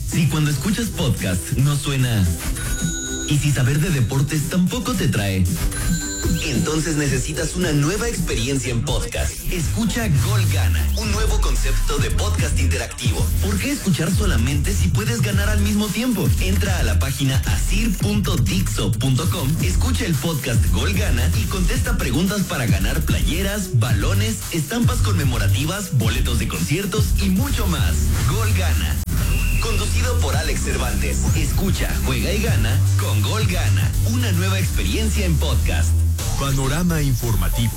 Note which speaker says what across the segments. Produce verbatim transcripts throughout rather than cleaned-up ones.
Speaker 1: Si cuando escuchas podcast no suena y si saber de deportes tampoco te trae, entonces necesitas una nueva experiencia en podcast. Escucha Gol Gana, un nuevo concepto de podcast interactivo. ¿Por qué escuchar solamente si puedes ganar al mismo tiempo? Entra a la página asir punto dixo punto com, escucha el podcast Gol Gana y contesta preguntas para ganar playeras, balones, estampas conmemorativas, boletos de conciertos y mucho más. Gol Gana. Conducido por Alex Cervantes. Escucha, juega y gana con Gol Gana. Una nueva experiencia en podcast.
Speaker 2: Panorama informativo.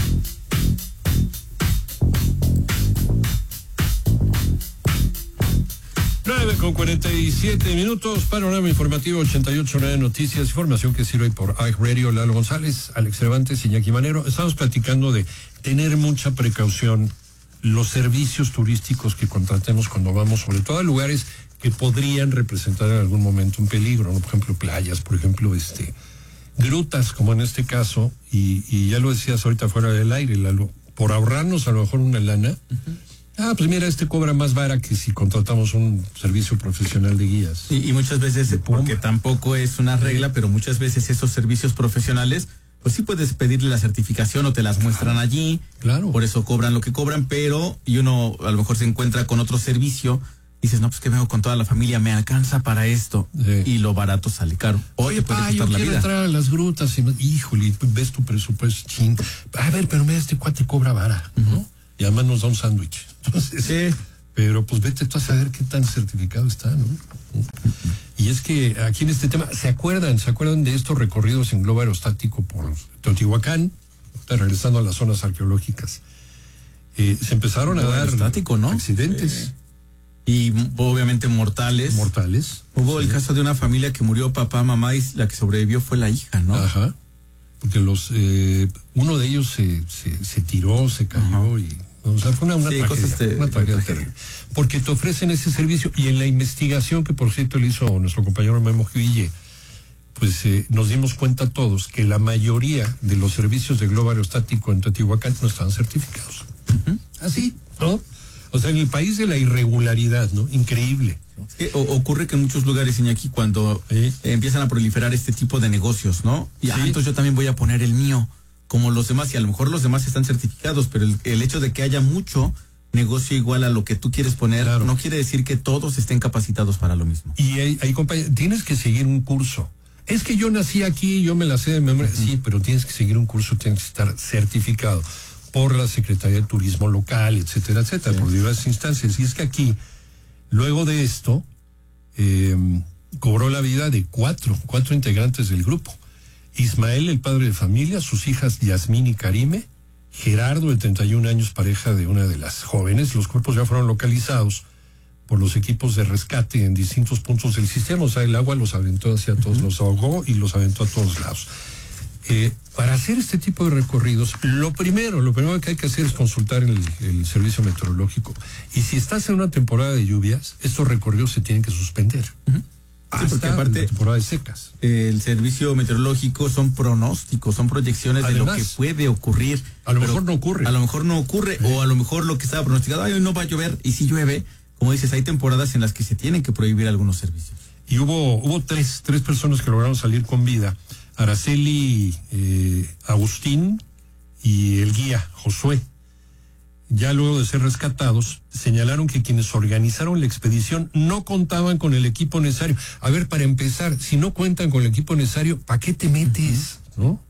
Speaker 3: nueve con cuarenta y siete minutos. Panorama informativo ochenta y ocho nueve Noticias. Información que sirve por iHeartRadio. Lalo González, Alex Cervantes, Iñaki Manero. Estamos platicando de tener mucha precaución. Los servicios turísticos que contratemos cuando vamos, sobre todo a lugares que podrían representar en algún momento un peligro, ¿no? Por ejemplo, playas, por ejemplo, este, grutas, como en este caso, y, y ya lo decías ahorita fuera del aire, Lalo, por ahorrarnos a lo mejor una lana. Uh-huh. Ah, pues mira, este cobra más vara que si contratamos un servicio profesional de guías.
Speaker 4: Y, y muchas veces, porque tampoco es una regla, pero muchas veces esos servicios profesionales, pues sí puedes pedirle la certificación o te las muestran claro, allí. Claro. Por eso cobran lo que cobran, pero y uno a lo mejor se encuentra con otro servicio, dices, no, pues que vengo con toda la familia, me alcanza para esto. Sí. Y lo barato sale caro.
Speaker 3: Oye, pa, yo quiero entrar a las grutas y, híjole, ves tu presupuesto, ching. A ver, pero mira, este cuate cobra vara, uh-huh. ¿no? Y además nos da un sándwich. Entonces, sí. Pero pues vete tú a saber qué tan certificado está, ¿no? Y es que aquí en este tema, ¿se acuerdan? ¿Se acuerdan de estos recorridos en globo aerostático por Teotihuacán? Regresando a las zonas arqueológicas. Eh, se empezaron a dar
Speaker 4: ¿no?
Speaker 3: accidentes.
Speaker 4: Sí. Y obviamente mortales.
Speaker 3: Mortales.
Speaker 4: Hubo sí. el caso de una familia que murió papá, mamá, y la que sobrevivió fue la hija, ¿no?
Speaker 3: Ajá. Porque los eh, uno de ellos se, se, se tiró, se cayó Ajá. y... O sea, fue una, una sí, tragedia, de, una tragedia terrible. Porque te ofrecen ese servicio y en la investigación que por cierto le hizo nuestro compañero Memo Giville, pues eh, nos dimos cuenta todos que la mayoría de los servicios de globo aerostático en Teotihuacán no estaban certificados. Uh-huh. Así, ¿no? O sea, en el país de la irregularidad, ¿no? Increíble.
Speaker 4: Eh, o, ocurre que en muchos lugares, Iñaki, cuando eh, empiezan a proliferar este tipo de negocios, ¿no? Y ¿Sí? ah, entonces yo también voy a poner el mío. Como los demás, y a lo mejor los demás están certificados, pero el, el hecho de que haya mucho negocio igual a lo que tú quieres poner, claro. no quiere decir que todos estén capacitados para lo mismo.
Speaker 3: Y hay, hay compañeros, tienes que seguir un curso. Es que yo nací aquí, yo me la sé de memoria. Uh-huh. Sí, pero tienes que seguir un curso, tienes que estar certificado por la Secretaría de Turismo local, etcétera, etcétera, sí. por diversas instancias. Y es que aquí, luego de esto, eh, cobró la vida de cuatro, cuatro integrantes del grupo. Ismael, el padre de familia, sus hijas Yasmín y Karime, Gerardo, de treinta y un años, pareja de una de las jóvenes. Los cuerpos ya fueron localizados por los equipos de rescate en distintos puntos del sistema. O sea, el agua los aventó hacia todos, los ahogó y los aventó a todos lados. Eh, para hacer este tipo de recorridos, lo primero, lo primero que hay que hacer es consultar el, el servicio meteorológico. Y si estás en una temporada de lluvias, estos recorridos se tienen que suspender. Uh-huh.
Speaker 4: Sí, porque aparte,
Speaker 3: temporadas secas.
Speaker 4: El servicio meteorológico son pronósticos, son proyecciones Además, de lo que puede ocurrir.
Speaker 3: A lo mejor no ocurre.
Speaker 4: A lo mejor no ocurre, ¿Eh? o a lo mejor lo que estaba pronosticado, ay, hoy no va a llover, y si llueve, como dices, hay temporadas en las que se tienen que prohibir algunos servicios.
Speaker 3: Y hubo hubo tres, tres personas que lograron salir con vida. Araceli, eh, Agustín y el guía, Josué. Ya luego de ser rescatados, señalaron que quienes organizaron la expedición no contaban con el equipo necesario. A ver, para empezar, si no cuentan con el equipo necesario, ¿para qué te metes? ¿No?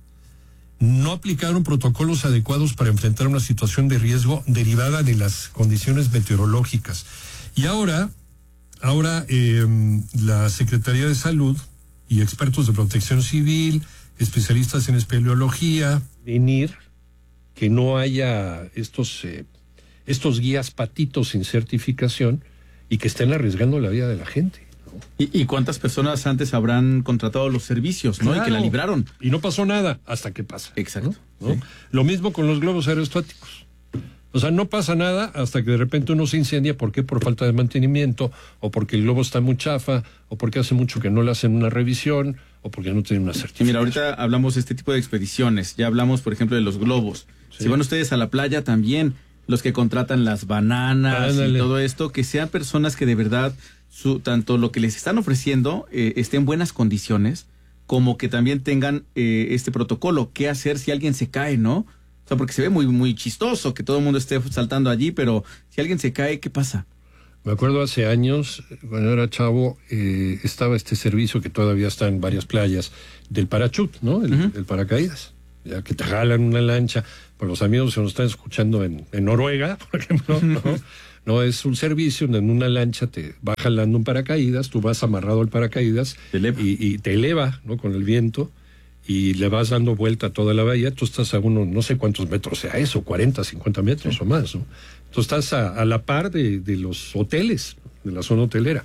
Speaker 3: No aplicaron protocolos adecuados para enfrentar una situación de riesgo derivada de las condiciones meteorológicas. Y ahora, ahora eh, la Secretaría de Salud y expertos de protección civil, especialistas en espeleología, venir que no haya estos eh, estos guías patitos sin certificación y que estén arriesgando la vida de la gente, ¿no?
Speaker 4: ¿Y, y cuántas personas antes habrán contratado los servicios, ¿no? Claro. Y que la libraron.
Speaker 3: Y no pasó nada hasta que pasa.
Speaker 4: Exacto.
Speaker 3: ¿no? Sí. Lo mismo con los globos aerostáticos. O sea, no pasa nada hasta que de repente uno se incendia. ¿Por qué? Por falta de mantenimiento, o porque el globo está muy chafa, o porque hace mucho que no le hacen una revisión, o porque no tiene una certificación.
Speaker 4: Y mira, ahorita hablamos de este tipo de expediciones. Ya hablamos, por ejemplo, de los globos. Sí. Si van ustedes a la playa también, los que contratan las bananas Ándale. y todo esto, que sean personas que de verdad su, tanto lo que les están ofreciendo eh, esté en buenas condiciones, como que también tengan eh, este protocolo. ¿Qué hacer si alguien se cae, no? O sea, porque se ve muy, muy chistoso que todo el mundo esté saltando allí, pero si alguien se cae, ¿qué pasa?
Speaker 3: Me acuerdo hace años, cuando era chavo, eh, estaba este servicio que todavía está en varias playas, del parachut, ¿no? El, uh-huh. el paracaídas. Ya que te jalan una lancha. Para los amigos que nos están escuchando en, en Noruega, por ejemplo, ¿no? No, es un servicio donde en una lancha te va jalando un paracaídas, tú vas amarrado al paracaídas y, y te eleva, ¿no? Con el viento y le vas dando vuelta a toda la bahía. Tú estás a unos, no sé cuántos metros sea eso, cuarenta, cincuenta metros sí. o más, ¿no? Tú estás a, a la par de, de los hoteles, de la zona hotelera.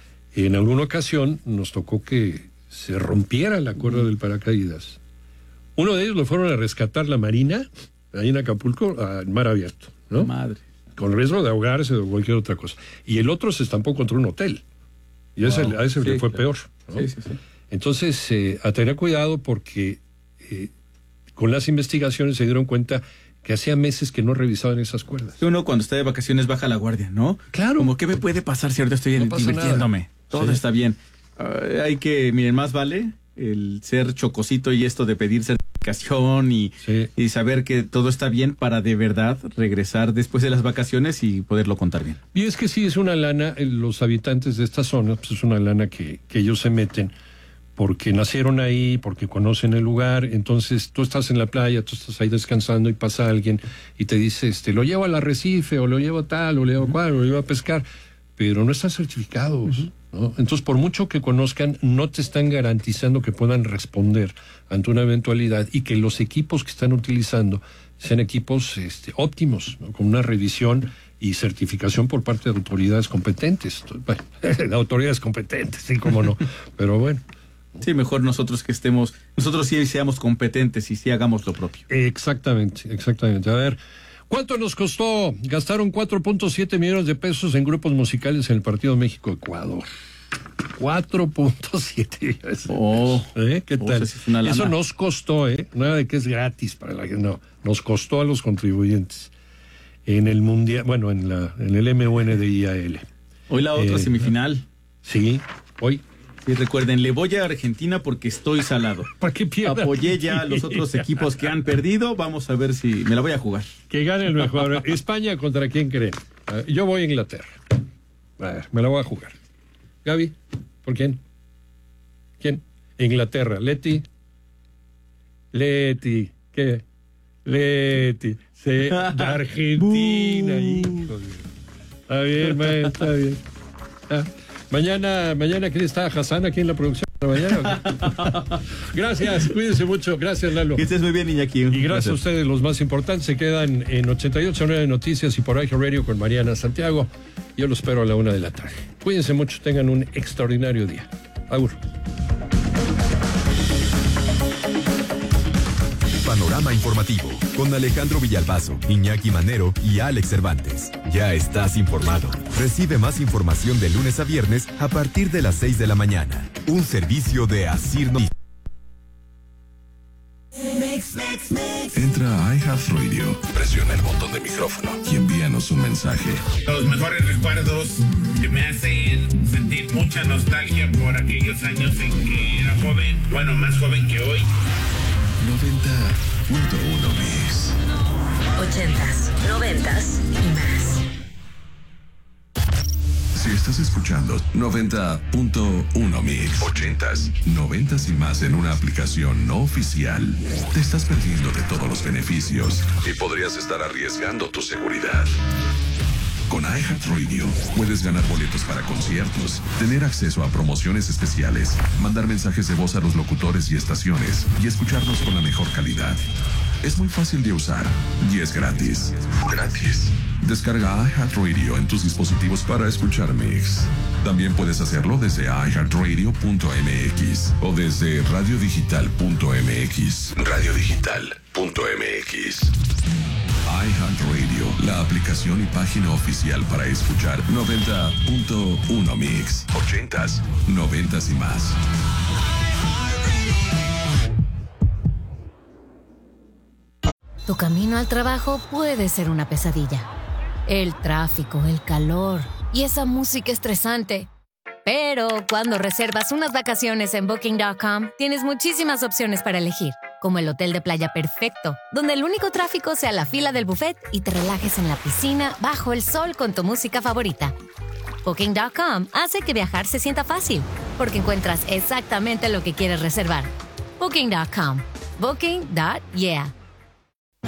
Speaker 3: Y en alguna ocasión nos tocó que se rompiera la cuerda mm. del paracaídas. Uno de ellos lo fueron a rescatar la Marina, ahí en Acapulco, al mar abierto, ¿no?
Speaker 4: Madre.
Speaker 3: Con riesgo de ahogarse o cualquier otra cosa. Y el otro se estampó contra un hotel. Y wow. ese, a ese sí, le fue claro. peor, ¿no?
Speaker 4: Sí, sí, sí.
Speaker 3: Entonces, eh, a tener cuidado porque eh, con las investigaciones se dieron cuenta que hacía meses que no revisaban esas cuerdas.
Speaker 4: Uno cuando está de vacaciones baja la guardia, ¿no?
Speaker 3: Claro.
Speaker 4: Como, ¿qué me puede pasar si ahorita estoy no divirtiéndome? Todo sí. está bien. Uh, hay que, miren, más vale el ser chocosito y esto de pedir certificación y, sí. y saber que todo está bien para de verdad regresar después de las vacaciones y poderlo contar bien.
Speaker 3: Y es que sí, es una lana, los habitantes de esta zona, pues es una lana que, que ellos se meten porque nacieron ahí, porque conocen el lugar. Entonces tú estás en la playa, tú estás ahí descansando y pasa alguien y te dice, este, lo llevo al arrecife o lo llevo tal o lo llevo uh-huh. cual, o lo llevo a pescar, pero no están certificados. Uh-huh. ¿no? Entonces, por mucho que conozcan, no te están garantizando que puedan responder ante una eventualidad y que los equipos que están utilizando sean equipos este, óptimos, ¿no? Con una revisión y certificación por parte de autoridades competentes. Bueno, de autoridades competentes, sí, cómo no, pero bueno.
Speaker 4: Sí, mejor nosotros que estemos, nosotros sí seamos competentes y sí hagamos lo propio.
Speaker 3: Exactamente, exactamente. A ver, ¿cuánto nos costó? Gastaron cuatro punto siete millones de pesos en grupos musicales en el partido México-Ecuador. cuatro punto siete.
Speaker 4: Oh,
Speaker 3: ¿Eh? ¿Qué
Speaker 4: oh,
Speaker 3: tal?
Speaker 4: Es una lana.
Speaker 3: Eso nos costó, ¿eh? Nada de que es gratis para la gente, no. Nos costó a los contribuyentes. En el mundial, bueno, en la en el M U N D I A L.
Speaker 4: Hoy la otra eh, semifinal.
Speaker 3: Sí, hoy.
Speaker 4: Y recuerden, le voy a Argentina porque estoy salado.
Speaker 3: ¿Para qué pierda?
Speaker 4: Apoyé ya a los otros equipos que han perdido. Vamos a ver si me la voy a jugar.
Speaker 3: Que gane el mejor. España, ¿contra quién creen? Yo voy a Inglaterra. A ver, me la voy a jugar. Gaby, ¿por quién? ¿Quién? Inglaterra. Leti. Leti. ¿Qué? Leti. Sí, de Argentina. Hijo. Está bien, man, está bien. Ah. Mañana, mañana, ¿quién está? Hassan aquí en la producción. Mañana. Gracias, cuídense mucho. Gracias, Lalo.
Speaker 4: Que estés muy bien, Iñaki.
Speaker 3: Y gracias, gracias a ustedes, los más importantes. Se quedan en ochenta y ocho punto nueve Noticias y por iHeartRadio con Mariana Santiago. Yo los espero a la una de la tarde. Cuídense mucho, tengan un extraordinario día. Agur.
Speaker 2: Panorama informativo con Alejandro Villalbazo, Iñaki Manero y Alex Cervantes. Ya estás informado. Recibe más información de lunes a viernes a partir de las seis de la mañana. Un servicio de Asir Noticias. Entra a iHeartRadio, presiona el botón de micrófono y envíanos un mensaje.
Speaker 5: Los mejores recuerdos que me hacen sentir mucha nostalgia por aquellos años en que era joven, bueno, más joven que hoy.
Speaker 2: noventa punto uno Mix.
Speaker 6: Ochentas, noventas y más.
Speaker 2: Si estás escuchando noventa punto uno Mix, ochentas, noventas y más en una aplicación no oficial, te estás perdiendo de todos los beneficios y podrías estar arriesgando tu seguridad. Con iHeartRadio puedes ganar boletos para conciertos, tener acceso a promociones especiales, mandar mensajes de voz a los locutores y estaciones y escucharnos con la mejor calidad. Es muy fácil de usar y es gratis. Gratis. Descarga iHeartRadio en tus dispositivos para escuchar Mix. También puedes hacerlo desde iHeartRadio punto m x o desde radiodigital punto m x. radiodigital punto m x. iHeartRadio, la aplicación y página oficial para escuchar noventa punto uno Mix, ochentas, noventas y más.
Speaker 6: Tu camino al trabajo puede ser una pesadilla. El tráfico, el calor y esa música estresante. Pero cuando reservas unas vacaciones en Booking punto com, tienes muchísimas opciones para elegir, como el hotel de playa perfecto, donde el único tráfico sea la fila del buffet y te relajes en la piscina bajo el sol con tu música favorita. Booking punto com hace que viajar se sienta fácil, porque encuentras exactamente lo que quieres reservar. Booking punto com. Booking. Yeah.